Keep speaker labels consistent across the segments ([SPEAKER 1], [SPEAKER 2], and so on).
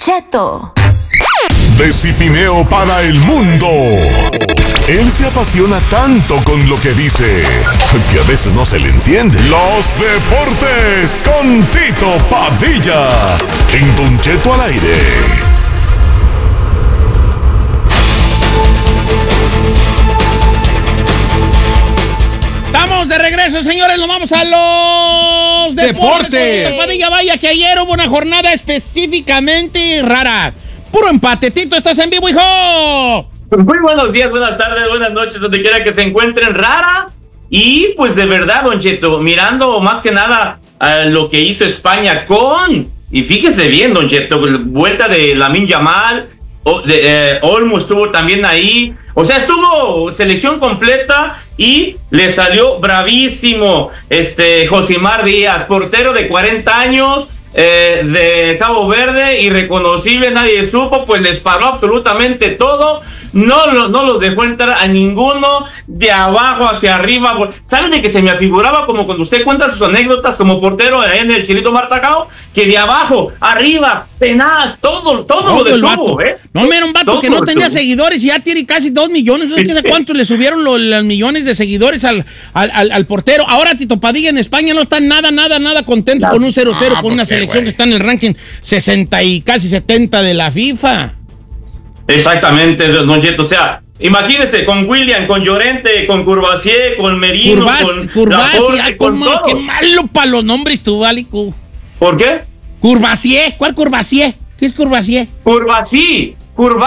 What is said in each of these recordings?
[SPEAKER 1] Cheto.
[SPEAKER 2] De Cipineo para el mundo. Él se apasiona tanto con lo que dice que a veces no se le entiende. Los deportes con Tito Padilla en Don Cheto al aire.
[SPEAKER 3] Estamos de regreso, señores. Nos vamos a los deportes. Padilla, vaya que ayer hubo una jornada específicamente rara. Puro empate. Tito, ¿estás en vivo, hijo?
[SPEAKER 4] Muy buenos días, buenas tardes, buenas noches, donde quiera que se encuentren. Rara. Y pues de verdad, Don Cheto, mirando más que nada a lo que hizo España y fíjese bien, Don Cheto, vuelta de Lamine Yamal, Olmo estuvo también ahí. O sea, estuvo selección completa y le salió bravísimo Josimar Díaz, portero de 40 años, de Cabo Verde, irreconocible, nadie supo, pues les paró absolutamente todo. No los dejó entrar a ninguno, de abajo hacia arriba. ¿Saben de que se me afiguraba como cuando usted cuenta sus anécdotas como portero en el Chilito Martacao? Que de abajo, arriba, penal, todo lo detuvo,
[SPEAKER 3] No, era un vato que no tenía seguidores y ya tiene casi 2 millones. No sé cuánto le subieron los millones de seguidores al portero. Ahora Tito Padilla en España no están nada contentos con un 0-0 con una selección que está en el ranking 60 y casi 70 de la FIFA.
[SPEAKER 4] Exactamente, Don Cheto, o sea, imagínese con William, con Llorente, con Courvoisier, con Merino,
[SPEAKER 3] Courvoisier, qué malo para los nombres tú, Valico.
[SPEAKER 4] ¿Por qué?
[SPEAKER 3] Courvoisier, ¿cuál Courvoisier? ¿Qué es Courvoisier?
[SPEAKER 4] Curvasi.
[SPEAKER 3] ¿Cuál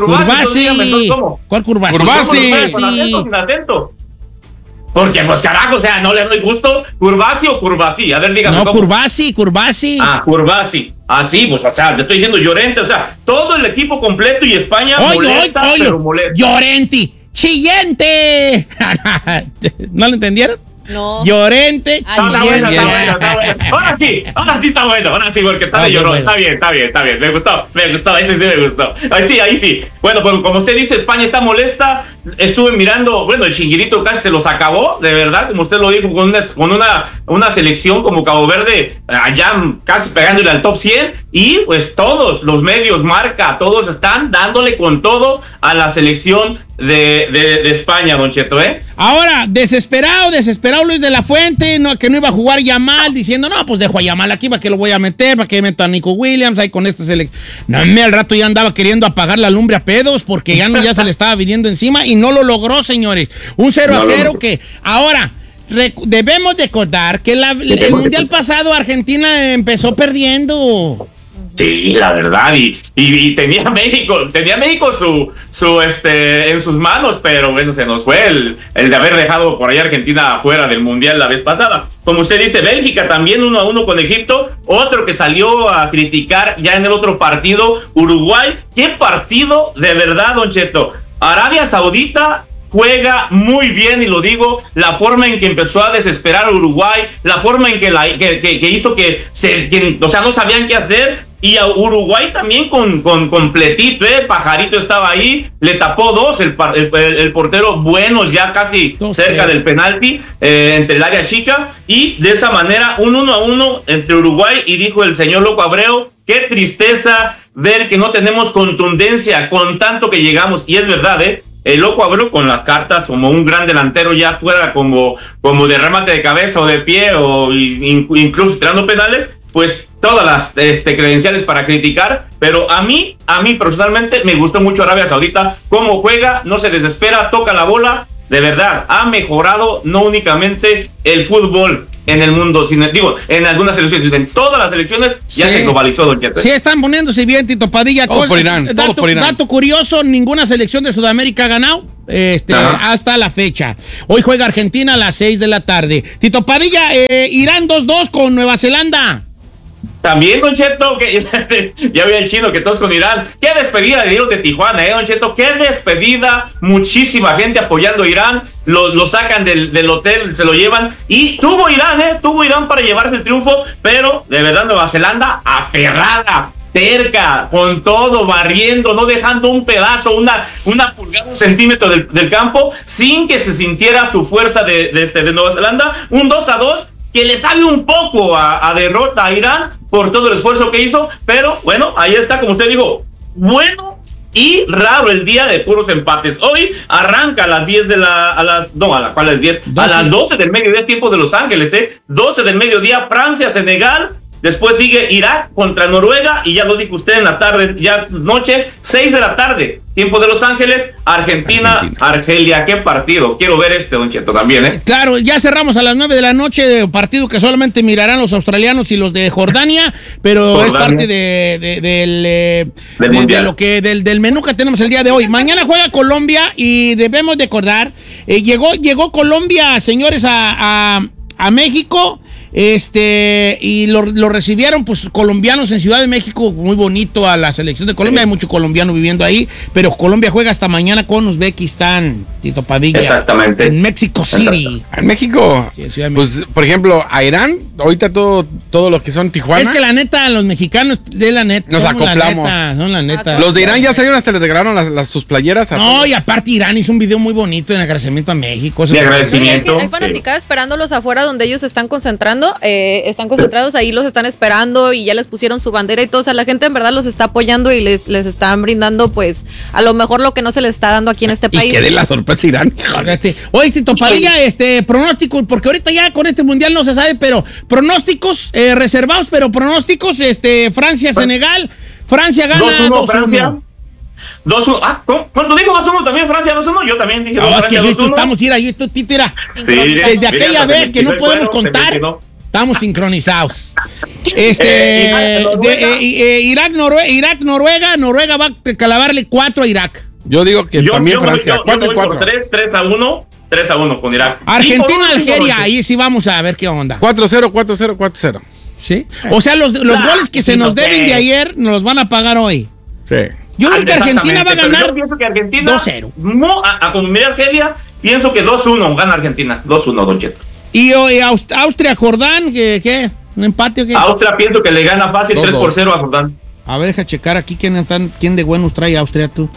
[SPEAKER 3] Courvoisier?
[SPEAKER 4] Sin acento. Porque, pues, carajo, o sea, no le doy gusto. ¿Curvasi o Curvasi? A ver, dígame.
[SPEAKER 3] No, Courvoisier.
[SPEAKER 4] Ah, Courvoisier. Así, pues, o sea, te estoy diciendo Llorente, o sea, todo el equipo completo y España molesta.
[SPEAKER 3] Llorente, chillente. ¿No lo entendieron?
[SPEAKER 1] No.
[SPEAKER 3] Llorente, chillente.
[SPEAKER 4] Ahora sí está bueno, porque está de llorón. Está bien. Me gustó, ahí sí me gustó. Ahí sí. Bueno, pues como usted dice, España está molesta. Estuve mirando, bueno, el chinguirito casi se los acabó, de verdad, como usted lo dijo, con una selección como Cabo Verde, allá casi pegándole al top 100, y pues todos los medios, Marca, todos están dándole con todo a la selección de España, Don Cheto,
[SPEAKER 3] Ahora, desesperado Luis de la Fuente, que no iba a jugar Yamal, diciendo, no, pues dejo a Yamal aquí, ¿para qué lo voy a meter? ¿Para qué meto a Nico Williams ahí con esta selección? No, al rato ya andaba queriendo apagar la lumbre a pedos, porque ya se le estaba viniendo encima, y no lo logró, señores. Un 0-0 que ahora debemos recordar que el mundial pasado Argentina empezó perdiendo.
[SPEAKER 4] Sí, la verdad, y tenía México su en sus manos, pero bueno, se nos fue el de haber dejado por ahí Argentina fuera del mundial la vez pasada. Como usted dice, Bélgica también 1-1 con Egipto, otro que salió a criticar ya en el otro partido, Uruguay. ¿Qué partido de verdad, Don Cheto? Arabia Saudita juega muy bien, y lo digo, la forma en que empezó a desesperar a Uruguay, la forma en que hizo o sea, no sabían qué hacer, y a Uruguay también con completito, Pajarito estaba ahí, le tapó 2, el portero Buenos ya casi cerca del penalti, entre el área chica, y de esa manera un 1-1 entre Uruguay, y dijo el señor Loco Abreu, qué tristeza ver que no tenemos contundencia con tanto que llegamos, y es verdad, el Loco Abreu con las cartas como un gran delantero ya fuera como de remate de cabeza o de pie o incluso tirando penales, pues todas las credenciales para criticar, pero a mí personalmente me gustó mucho Arabia Saudita, cómo juega, no se desespera, toca la bola, de verdad, ha mejorado no únicamente el fútbol en el mundo, en algunas selecciones, en todas las selecciones ya se globalizó, Don Cheto.
[SPEAKER 3] Sí, están poniéndose bien, Tito Padilla.
[SPEAKER 5] Todo por Irán.
[SPEAKER 3] Dato curioso, ninguna selección de Sudamérica ha ganado hasta la fecha. Hoy juega Argentina a las 6 de la tarde. Tito Padilla, Irán 2-2 con Nueva Zelanda.
[SPEAKER 4] También, Don Cheto, que ya ve el chino que todos con Irán. Qué despedida de Dios de Tijuana, Don Cheto, qué despedida. Muchísima gente apoyando a Irán. Lo sacan del hotel, se lo llevan. Y tuvo Irán para llevarse el triunfo, pero de verdad Nueva Zelanda aferrada, terca, con todo, barriendo, no dejando un pedazo, una pulgada, un centímetro del campo, sin que se sintiera su fuerza de Nueva Zelanda. Un 2-2. que le sabe un poco a derrota a Irán por todo el esfuerzo que hizo, pero bueno, ahí está, como usted dijo, bueno y raro el día de puros empates. Hoy arranca a las 10 de ¿cuál es 10? 12. A las 12 del mediodía, tiempo de Los Ángeles, 12 del mediodía, Francia, Senegal. Después sigue Irak contra Noruega, y ya lo dijo usted en la tarde, ya noche, 6 de la tarde, tiempo de Los Ángeles, Argentina. Argelia. Qué partido. Quiero ver Don Cheto, también,
[SPEAKER 3] Claro, ya cerramos a las 9 de la noche, partido que solamente mirarán los australianos y los de Jordania, pero es parte del menú que tenemos el día de hoy. Mañana juega Colombia y debemos recordar, llegó Colombia, señores, a México. Y lo recibieron pues colombianos en Ciudad de México, muy bonito a la selección de Colombia, hay mucho colombiano viviendo ahí, pero Colombia juega hasta mañana con Uzbekistán, Tito Padilla.
[SPEAKER 4] Exactamente.
[SPEAKER 3] En Mexico City.
[SPEAKER 1] En México,
[SPEAKER 3] sí, en Ciudad de México.
[SPEAKER 1] Pues, por ejemplo, a Irán, ahorita todo lo que son Tijuana.
[SPEAKER 3] Es que la neta, los mexicanos, de la neta,
[SPEAKER 1] nos acoplamos.
[SPEAKER 3] Son la neta.
[SPEAKER 1] Los de Irán ya salieron, hasta le regalaron sus playeras.
[SPEAKER 3] No, y aparte Irán hizo un video muy bonito en agradecimiento a México.
[SPEAKER 4] De agradecimiento.
[SPEAKER 5] Hay fanaticada esperándolos afuera donde ellos se están concentrando. Están concentrados ahí, los están esperando y ya les pusieron su bandera y todo. O sea, la gente en verdad los está apoyando y les están brindando, pues, a lo mejor lo que no se les está dando aquí en este país.
[SPEAKER 1] Y que de la sorpresa Irán.
[SPEAKER 3] Oye, Tito Padilla, pronóstico, porque ahorita ya con este mundial no se sabe, pero pronósticos reservados, pero pronósticos, Francia, Senegal. Francia gana 2-1.
[SPEAKER 4] 2-1. ¿Cuánto dijo 2-1 también Francia 2-1? Yo también dije 2-1.
[SPEAKER 3] Es que estamos, Tito, mira.
[SPEAKER 4] Sí,
[SPEAKER 3] desde aquella vez que no podemos contar, estamos sincronizados. Noruega va a clavarle 4 a Irak.
[SPEAKER 1] Yo digo que también Francia, 4-4.
[SPEAKER 4] 3-1 con Irak.
[SPEAKER 3] Argentina, Algeria, ahí sí vamos a ver qué onda.
[SPEAKER 1] 4-0, 4-0, 4-0.
[SPEAKER 3] ¿Sí? O sea, los goles que se nos deben de ayer nos los van a pagar hoy.
[SPEAKER 1] Sí.
[SPEAKER 3] Yo creo que Argentina va a ganar
[SPEAKER 4] 2-0. No, como mira Argelia, pienso que 2-1 gana Argentina. 2-1, Don Cheto.
[SPEAKER 3] ¿Y Austria, Jordán, qué? ¿Un empate o qué?
[SPEAKER 4] Austria pienso que le gana fácil 3-0 a Jordán.
[SPEAKER 3] A ver, deja checar aquí quién de buenos trae Austria, tú.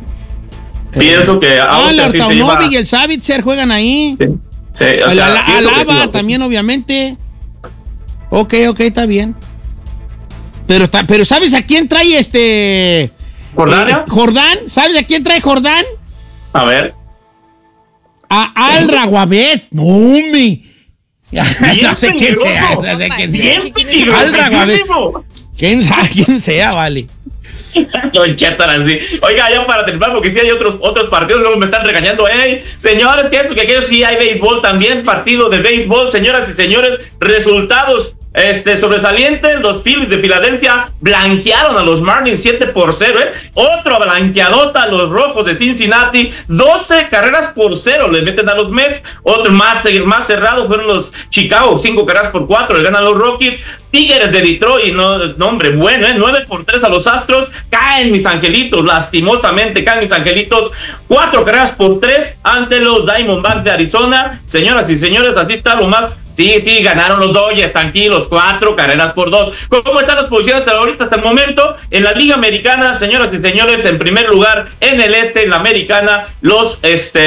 [SPEAKER 4] Pienso que
[SPEAKER 3] Austria el Artaunovic y el Savitzer juegan ahí.
[SPEAKER 4] Sí,
[SPEAKER 3] Alaba también, obviamente. Ok, está bien. Pero ¿sabes a quién trae
[SPEAKER 4] ¿Jordania?
[SPEAKER 3] Jordán, ¿sabes a quién trae Jordán?
[SPEAKER 4] A ver.
[SPEAKER 3] A Al Raguabet. No, no sé quién sea. Al Raguabet. ¿Quién sea, vale?
[SPEAKER 4] Don Cheto, así. Oiga, ya para terminar, porque sí hay otros partidos, luego me están regañando. Señores, ¿qué? Porque aquellos sí hay béisbol también, partido de béisbol, señoras y señores, resultados sobresalientes. Los Phillies de Filadelfia blanquearon a los Marlins 7-0, Otro blanqueadota a los Rojos de Cincinnati, 12-0 le meten a los Mets. Otro más cerrado fueron los Chicago, 5-4 le ganan a los Rockies. Tigres de Detroit, hombre, bueno, 9-3 a los Astros. Caen mis angelitos, lastimosamente caen mis angelitos, 4-3 ante los Diamondbacks de Arizona. Señoras y señores, así está lo más. Sí, ganaron los Dodgers, tranquilos, 4-2. ¿Cómo están las posiciones hasta el momento? En la Liga Americana, señoras y señores, en primer lugar, en el en la Americana, los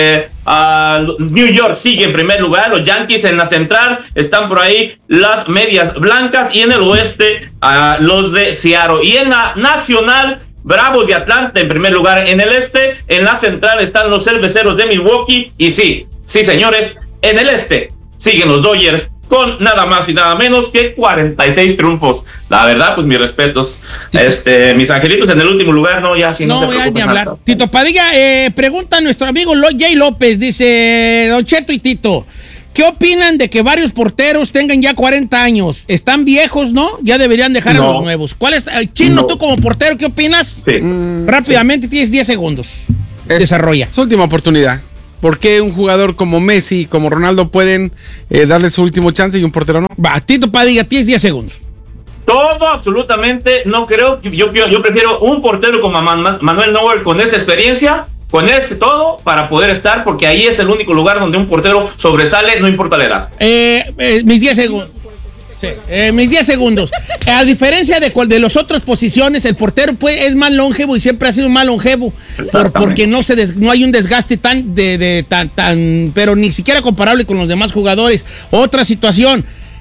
[SPEAKER 4] New York sigue en primer lugar, los Yankees en la central, están por ahí las Medias Blancas, y en el oeste, los de Seattle. Y en la Nacional, Bravos de Atlanta en primer lugar en el en la central están los Cerveceros de Milwaukee, y sí, señores, en el siguen los Dodgers con nada más y nada menos que 46 triunfos. La verdad, pues mis respetos. Mis angelitos en el último lugar, no, ya sin no
[SPEAKER 3] voy a ni hablar. Tito Padilla, pregunta a nuestro amigo Jay López, dice: Don Cheto y Tito, ¿qué opinan de que varios porteros tengan ya 40 años? Están viejos, ¿no? Ya deberían dejar a los nuevos. ¿Cuál es? Chino, tú como portero, ¿qué opinas?
[SPEAKER 4] Sí.
[SPEAKER 3] Rápidamente, tienes 10 segundos. Desarrolla.
[SPEAKER 1] Su última oportunidad. ¿Por qué un jugador como Messi, como Ronaldo pueden darle su último chance y un portero no?
[SPEAKER 3] Va, Tito Padilla, tienes 10 segundos.
[SPEAKER 4] Todo, absolutamente, no creo. Yo prefiero un portero como Manuel Neuer con esa experiencia, con ese todo, para poder estar, porque ahí es el único lugar donde un portero sobresale, no importa la edad.
[SPEAKER 3] Mis 10 segundos. Sí, mis 10 segundos. A diferencia de las otras posiciones, el portero es más longevo y siempre ha sido más longevo porque no hay un desgaste tan pero ni siquiera comparable con los demás jugadores. Otra situación,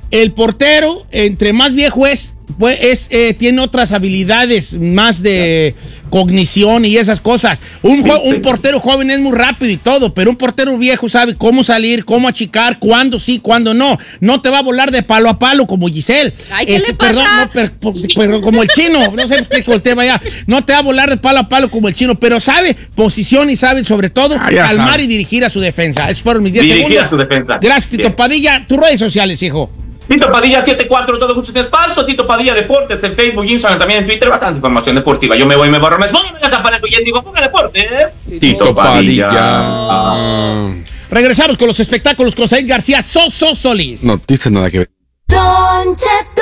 [SPEAKER 3] el portero, entre más viejo tiene otras habilidades más de cognición y esas cosas. Un portero joven es muy rápido y todo, pero un portero viejo sabe cómo salir, cómo achicar, cuándo sí, cuándo no. No te va a volar de palo a palo como Giselle.
[SPEAKER 5] Ay, ¿qué le pasa?
[SPEAKER 3] Pero como el chino, no sé qué voltea allá. No te va a volar de palo a palo como el chino, pero sabe posición y sabe sobre todo calmar y dirigir a su defensa. Esos fueron mis 10 segundos.
[SPEAKER 4] A su defensa.
[SPEAKER 3] Gracias, Tito Padilla. Tus redes sociales, hijo.
[SPEAKER 4] Tito Padilla 74, todo justo es falso. Tito Padilla Deportes en Facebook, Instagram, también en Twitter, bastante información deportiva. Yo me voy, me borro, me pongo en casa para el digo, ponga deportes. Tito Padilla.
[SPEAKER 3] Regresamos con los espectáculos con Said García, Soso Solís.
[SPEAKER 1] No dice nada que ver.
[SPEAKER 6] Don Cheto.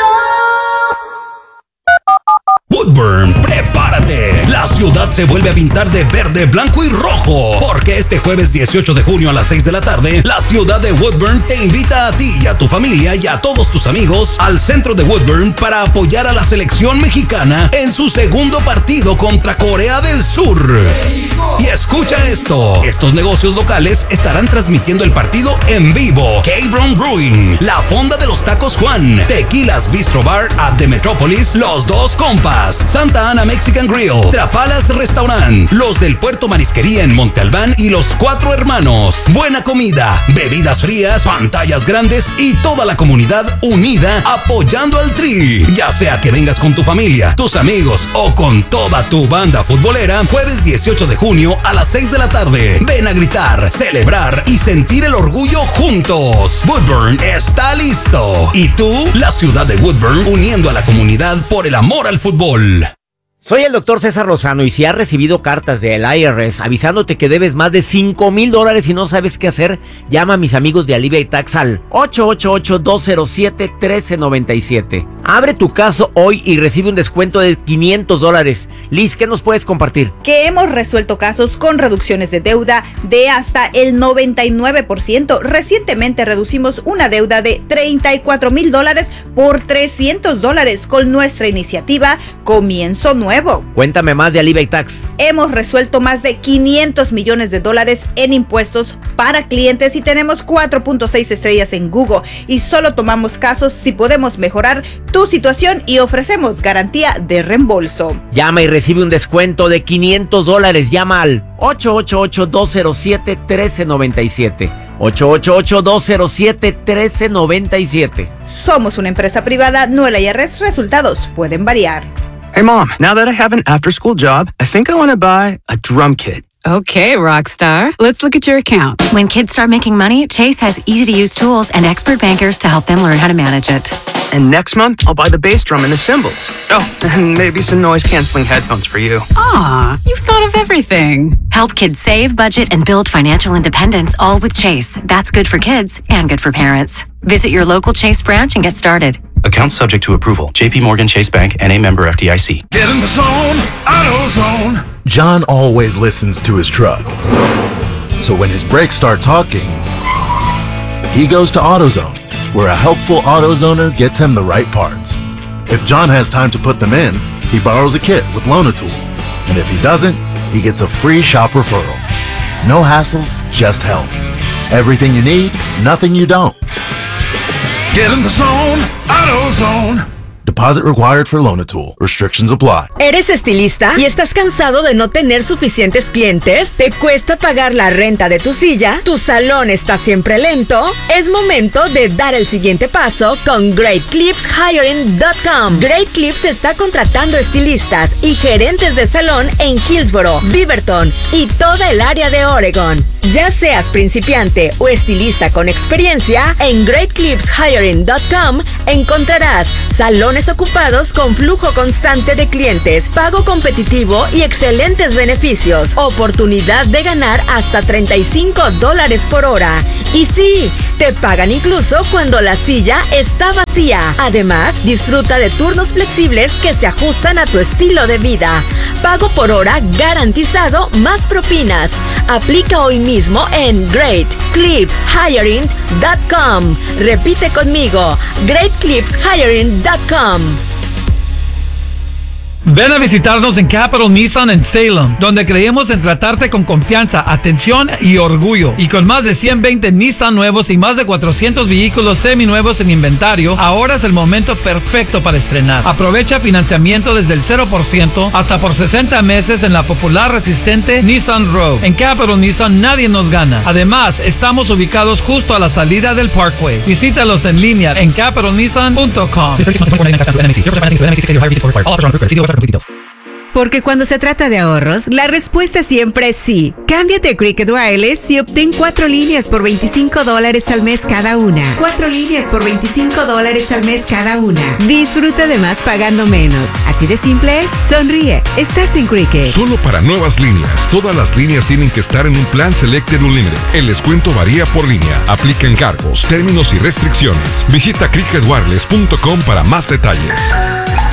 [SPEAKER 7] Woodburn, prepárate. La ciudad se vuelve a pintar de verde, blanco y rojo. Porque este jueves 18 de junio a las 6 de la tarde, la ciudad de Woodburn te invita a ti y a tu familia y a todos tus amigos al centro de Woodburn para apoyar a la selección mexicana en su segundo partido contra Corea del Sur. Y escucha esto. Estos negocios locales estarán transmitiendo el partido en vivo. K-Brown Brewing, La Fonda de los Tacos Juan, Tequilas Bistro Bar at the Metropolis, Los Dos Compas, Santa Ana Mexican Grill, Trapalas Restaurant, Los del Puerto Marisquería en Monte Albán y Los Cuatro Hermanos. Buena comida, bebidas frías, pantallas grandes y toda la comunidad unida apoyando al Tri. Ya sea que vengas con tu familia, tus amigos o con toda tu banda futbolera, jueves 18 de junio a las 6 de la tarde. Ven a gritar, celebrar y sentir el orgullo juntos. Woodburn está listo. ¿Y tú? La ciudad de Woodburn uniendo a la comunidad por el amor al fútbol.
[SPEAKER 8] Soy el doctor César Lozano y si has recibido cartas del IRS avisándote que debes más de $5,000 y no sabes qué hacer, llama a mis amigos de Alivia y Tax al 888-207-1397. Abre tu caso hoy y recibe un descuento de $500. Liz, ¿qué nos puedes compartir?
[SPEAKER 9] Que hemos resuelto casos con reducciones de deuda de hasta el 99%. Recientemente reducimos una deuda de $34,000 por $300 con nuestra iniciativa Comienzo Nuevo.
[SPEAKER 8] Cuéntame más de Alivia y Tax.
[SPEAKER 9] Hemos resuelto más de $500 millones en impuestos para clientes y tenemos 4.6 estrellas en Google y solo tomamos casos si podemos mejorar tu situación y ofrecemos garantía de reembolso.
[SPEAKER 8] Llama y recibe un descuento de $500. Llama al 888-207-1397. 888-207-1397.
[SPEAKER 9] Somos una empresa privada, no el IRS. Resultados pueden variar.
[SPEAKER 10] Hey, Mom, now that I have an after-school job, I think I want to buy a drum kit.
[SPEAKER 11] Okay, Rockstar. Let's look at your account.
[SPEAKER 12] When kids start making money, Chase has easy-to-use tools and expert bankers to help them learn how to manage it.
[SPEAKER 10] And next month, I'll buy the bass drum and the cymbals. Oh, and maybe some noise-canceling headphones for you.
[SPEAKER 11] Aw, you've thought of everything.
[SPEAKER 12] Help kids save, budget, and build financial independence, all with Chase. That's good for kids and good for parents. Visit your local Chase branch and get started.
[SPEAKER 13] Account subject to approval. JP Morgan Chase Bank, N.A. member FDIC.
[SPEAKER 2] Get in the zone, AutoZone.
[SPEAKER 14] John always listens to his truck. So when his brakes start talking, he goes to AutoZone, where a helpful AutoZoner gets him the right parts. If John has time to put them in, he borrows a kit with Loan-A-Tool. And if he doesn't, he gets a free shop referral. No hassles, just help. Everything you need, nothing you don't.
[SPEAKER 2] Get in the zone, AutoZone.
[SPEAKER 14] Deposit required for Loan-A-Tool. Restrictions apply.
[SPEAKER 15] ¿Eres estilista y estás cansado de no tener suficientes clientes? ¿Te cuesta pagar la renta de tu silla? ¿Tu salón está siempre lento? Es momento de dar el siguiente paso con GreatClipsHiring.com. Great Clips está contratando estilistas y gerentes de salón en Hillsboro, Beaverton y toda el área de Oregon. Ya seas principiante o estilista con experiencia, en GreatClipsHiring.com encontrarás salones ocupados con flujo constante de clientes, pago competitivo y excelentes beneficios, oportunidad de ganar hasta $35 por hora. Y sí, te pagan incluso cuando la silla está vacía. Además, disfruta de turnos flexibles que se ajustan a tu estilo de vida. Pago por hora garantizado más propinas. Aplica hoy mismo en GreatClipsHiring.com. Repite conmigo, GreatClipsHiring.com.
[SPEAKER 16] Ven a visitarnos en Capital Nissan en Salem, donde creemos en tratarte con confianza, atención y orgullo. Y con más de 120 Nissan nuevos y más de 400 vehículos seminuevos en inventario, ahora es el momento perfecto para estrenar. Aprovecha financiamiento desde el 0% hasta por 60 meses en la popular resistente Nissan Rogue. En Capital Nissan nadie nos gana. Además, estamos ubicados justo a la salida del Parkway. Visítalos en línea en capitalnissan.com.
[SPEAKER 17] Porque cuando se trata de ahorros, la respuesta siempre es sí. Cámbiate a Cricket Wireless y obtén 4 líneas por $25 al mes cada una. 4 líneas por $25 al mes cada una. Disfruta de más pagando menos. Así de simple es. Sonríe. Estás en Cricket.
[SPEAKER 18] Solo para nuevas líneas. Todas las líneas tienen que estar en un plan Selected Unlimited. El descuento varía por línea. Aplican cargos, términos y restricciones. Visita cricketwireless.com para más detalles.